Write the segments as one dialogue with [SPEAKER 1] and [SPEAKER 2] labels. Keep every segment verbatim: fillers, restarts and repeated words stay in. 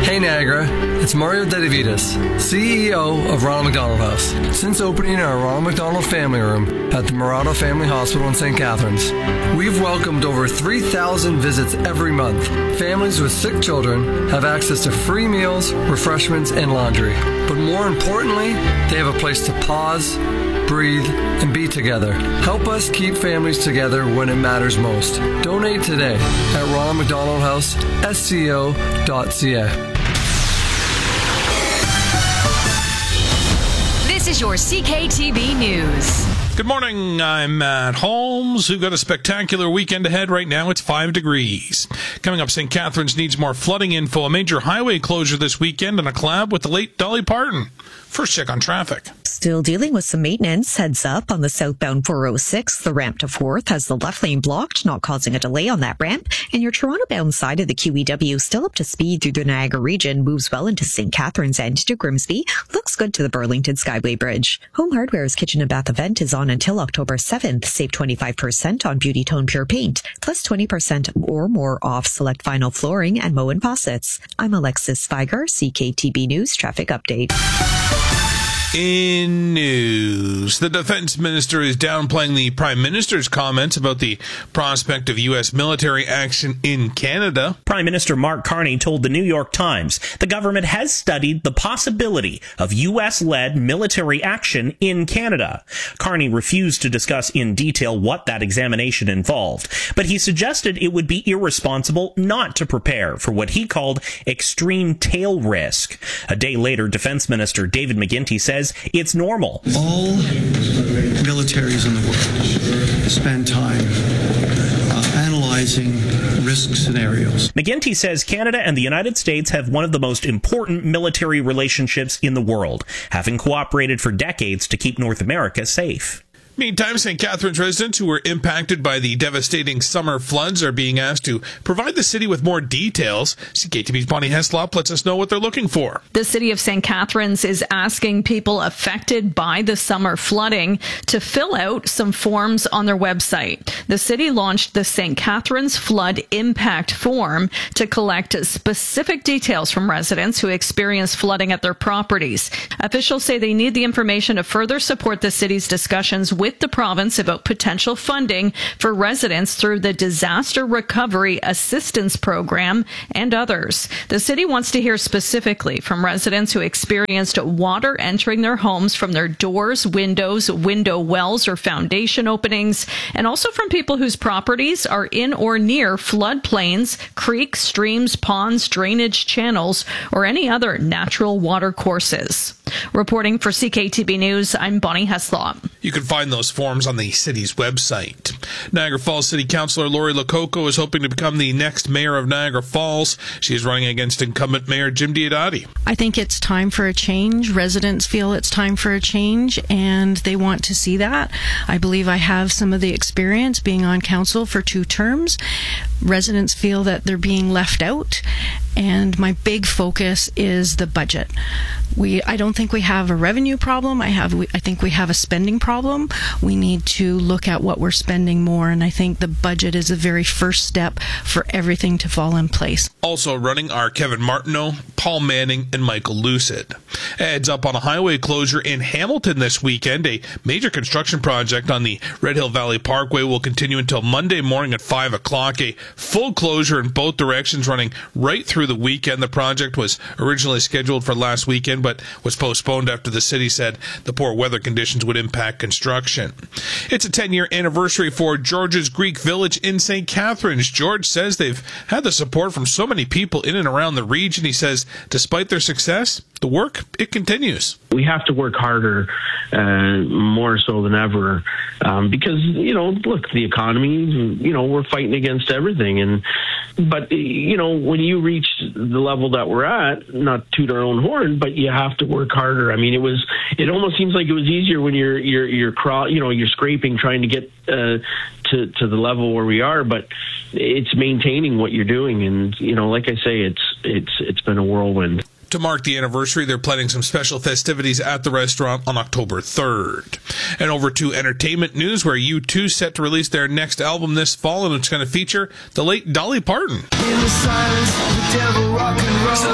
[SPEAKER 1] Hey Niagara, it's Mario Dedivitas, C E O of Ronald McDonald House. Since opening our Ronald McDonald Family Room at the Murata Family Hospital in Saint Catharines, we've welcomed over three thousand visits every month. Families with sick children have access to free meals, refreshments, and laundry. But more importantly, they have a place to pause, breathe, and be together. Help us keep families together when it matters most. Donate today at Ronald McDonald House, S C O dot C A.
[SPEAKER 2] This is your C K T B News.
[SPEAKER 3] Good morning, I'm Matt Holmes. We've got a spectacular weekend ahead. Right now, it's five degrees. Coming up, Saint Catharines needs more flooding info, a major highway closure this weekend, and a collab with the late Dolly Parton. First check on traffic.
[SPEAKER 4] Still dealing with some maintenance. Heads up on the southbound four oh six. The ramp to fourth has the left lane blocked, not causing a delay on that ramp. And your Toronto-bound side of the Q E W still up to speed through the Niagara region, moves well into Saint Catharines and to Grimsby. Looks good to the Burlington Skyway Bridge. Home Hardware's Kitchen and Bath event is on until October seventh. Save twenty-five percent on Beauty Tone Pure Paint, plus twenty percent or more off select vinyl flooring and Moen faucets. I'm Alexis Feiger, C K T B News Traffic Update.
[SPEAKER 3] In news, the defense minister is downplaying the prime minister's comments about the prospect of U S military action in Canada.
[SPEAKER 5] Prime Minister Mark Carney told the New York Times the government has studied the possibility of U S-led military action in Canada. Carney refused to discuss in detail what that examination involved, but he suggested it would be irresponsible not to prepare for what he called extreme tail risk. A day later, Defense Minister David McGuinty says it's normal.
[SPEAKER 6] All militaries in the world spend time uh, analyzing risk scenarios.
[SPEAKER 5] McGuinty says Canada and the United States have one of the most important military relationships in the world, having cooperated for decades to keep North America safe.
[SPEAKER 3] Meantime, Saint Catharines residents who were impacted by the devastating summer floods are being asked to provide the city with more details. C K T B's Bonnie Heslop lets us know what they're looking for.
[SPEAKER 7] The city of Saint Catharines is asking people affected by the summer flooding to fill out some forms on their website. The city launched the Saint Catharines Flood Impact Form to collect specific details from residents who experienced flooding at their properties. Officials say they need the information to further support the city's discussions with with the province about potential funding for residents through the Disaster Recovery Assistance Program and others. The city wants to hear specifically from residents who experienced water entering their homes from their doors, windows, window wells, or foundation openings, and also from people whose properties are in or near floodplains, creeks, streams, ponds, drainage channels, or any other natural water courses. Reporting for C K T B News, I'm Bonnie Heslop.
[SPEAKER 3] You can find those forms on the city's website. Niagara Falls City Councillor Lori Lococo is hoping to become the next mayor of Niagara Falls. She is running against incumbent Mayor Jim Diodati.
[SPEAKER 8] I think it's time for a change. Residents feel it's time for a change, and they want to see that. I believe I have some of the experience being on council for two terms. Residents feel that they're being left out, and my big focus is the budget. We, I don't think we have a revenue problem. I have, I think we have a spending problem. We need to look at what we're spending more, and I think the budget is a very first step for everything to fall in place.
[SPEAKER 3] Also running are Kevin Martineau, Paul Manning, and Michael Lucid. Heads up on a highway closure in Hamilton this weekend. A major construction project on the Red Hill Valley Parkway will continue until Monday morning at five o'clock. A full closure in both directions running right through the weekend. The project was originally scheduled for last weekend, but was postponed after the city said the poor weather conditions would impact construction. It's a ten-year anniversary for George's Greek Village in Saint Catharines. George says they've had the support from so many people in and around the region. He says despite their success, the work, it continues.
[SPEAKER 9] We have to work harder, uh, more so than ever, um, because, you know, look, the economy, you know, we're fighting against everything. And but, you know, when you reach the level that we're at, not toot our own horn, but you have to work harder. I mean, it was, it almost seems like it was easier when you're, you're, you're, crawl, you know, you're scraping, trying to get uh, to, to the level where we are, but it's maintaining what you're doing. And, you know, like I say, it's, it's, it's been a whirlwind.
[SPEAKER 3] To mark the anniversary, they're planning some special festivities at the restaurant on October third. And over to entertainment news, where U two set to release their next album this fall, and it's going to feature the late Dolly Parton.
[SPEAKER 2] The Irish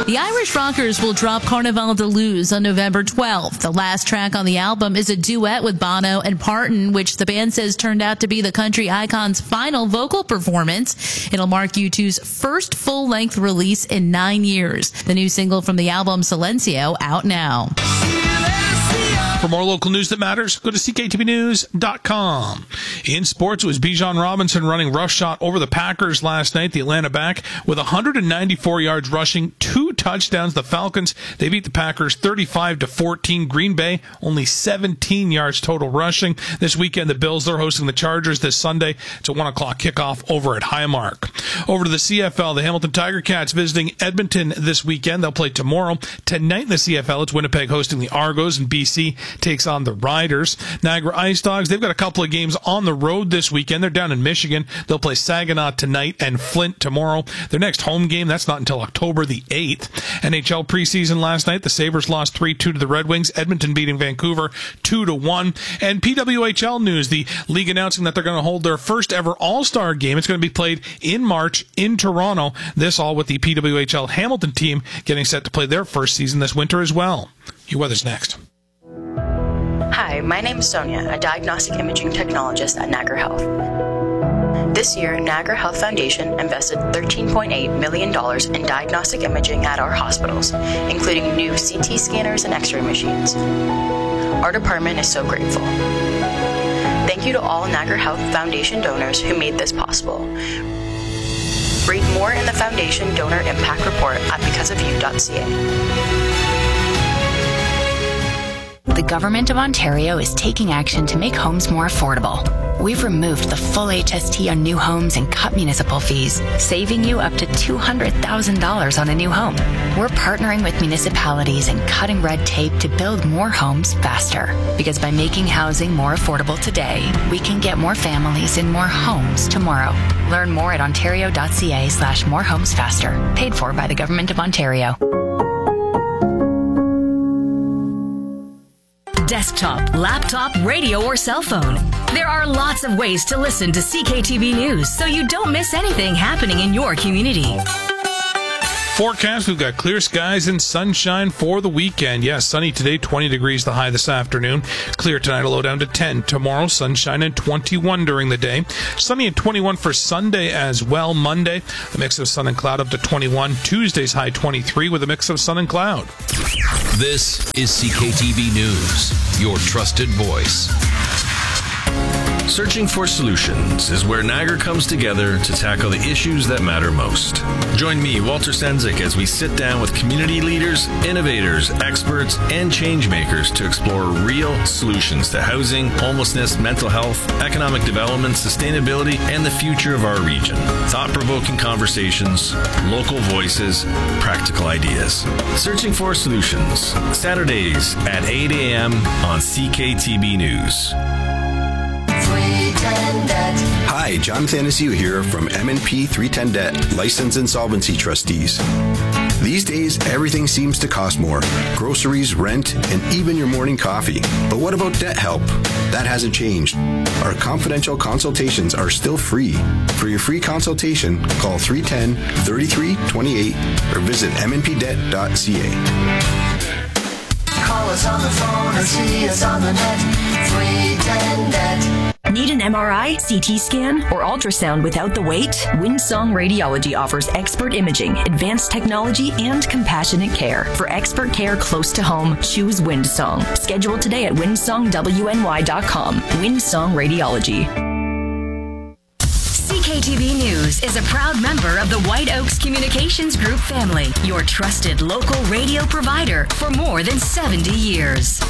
[SPEAKER 10] Irish rockers will drop Carnaval de Luz on November twelfth. The last track on the album is a duet with Bono and Parton, which the band says turned out to be the country icon's final vocal performance. It'll mark U two's first full-length release in nine years. The new single from the album, Silencio, out now.
[SPEAKER 3] For more local news that matters, go to C K T V news dot com. In sports, it was Bijan Robinson running roughshod over the Packers last night. The Atlanta back with one hundred ninety-four yards rushing, two touchdowns. The Falcons, they beat the Packers thirty-five to fourteen. Green Bay, only seventeen yards total rushing. This weekend, the Bills, they're hosting the Chargers this Sunday. It's a one o'clock kickoff over at Highmark. Over to the C F L, the Hamilton Tiger Cats visiting Edmonton this weekend. They'll play tomorrow. Tonight in the C F L, it's Winnipeg hosting the Argos, and B C takes on the Riders. Niagara Ice Dogs, they've got a couple of games on the road this weekend. They're down in Michigan. They'll play Saginaw tonight and Flint tomorrow. Their next home game, that's not until October the eighth. N H L preseason last night, the Sabres lost three two to the Red Wings. Edmonton beating Vancouver two to one. And P W H L news, the league announcing that they're going to hold their first ever All-Star game. It's going to be played in March in Toronto. This all with the P W H L Hamilton team getting set to play their first season this winter as well. Your weather's next.
[SPEAKER 11] Hi, my name is Sonia, a diagnostic imaging technologist at Niagara Health. This year, Niagara Health Foundation invested thirteen point eight million dollars in diagnostic imaging at our hospitals, including new C T scanners and X-ray machines. Our department is so grateful. Thank you to all Niagara Health Foundation donors who made this possible. Read more in the Foundation Donor Impact Report at because of you dot c a.
[SPEAKER 12] The Government of Ontario is taking action to make homes more affordable. We've removed the full H S T on new homes and cut municipal fees, saving you up to two hundred thousand dollars on a new home. We're partnering with municipalities and cutting red tape to build more homes faster. Because by making housing more affordable today, we can get more families in more homes tomorrow. Learn more at ontario dot c a slash more homes faster. Paid for by the Government of Ontario.
[SPEAKER 2] Desktop, laptop, radio, or cell phone. There are lots of ways to listen to C K T V News so you don't miss anything happening in your community.
[SPEAKER 3] Forecast, we've got clear skies and sunshine for the weekend. Yes, sunny today, twenty degrees the high this afternoon. Clear tonight, a low down to ten. Tomorrow, sunshine and twenty-one during the day. Sunny and twenty-one for Sunday as well. Monday, a mix of sun and cloud up to twenty-one. Tuesday's high twenty-three with a mix of sun and cloud.
[SPEAKER 13] This is C K T V News, your trusted voice. Searching for Solutions is where Niagara comes together to tackle the issues that matter most. Join me, Walter Senzik, as we sit down with community leaders, innovators, experts, and change makers to explore real solutions to housing, homelessness, mental health, economic development, sustainability, and the future of our region. Thought-provoking conversations, local voices, practical ideas. Searching for Solutions, Saturdays at eight a.m. on C K T V News.
[SPEAKER 14] Hi, John Thanasiu here from M and P three ten Debt, Licensed Insolvency Trustees. These days, everything seems to cost more. Groceries, rent, and even your morning coffee. But what about debt help? That hasn't changed. Our confidential consultations are still free. For your free consultation, call three one zero, three three two eight or visit m n p debt dot c a.
[SPEAKER 15] Call us on the phone or see us on the net. three ten Debt.
[SPEAKER 16] Need an M R I, C T scan, or ultrasound without the wait? Windsong Radiology offers expert imaging, advanced technology, and compassionate care. For expert care close to home, choose Windsong. Schedule today at windsong w n y dot com. Windsong Radiology.
[SPEAKER 2] C K T V News is a proud member of the White Oaks Communications Group family, your trusted local radio provider for more than seventy years.